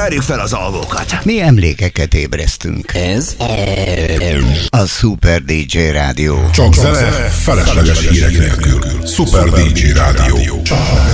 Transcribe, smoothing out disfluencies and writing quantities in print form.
Tárjuk fel az alvókat. Mi emlékeket ébresztünk. Ez A Super DJ Rádió. Csak zene, felesleges hírek nélkül. Super DJ Rádió.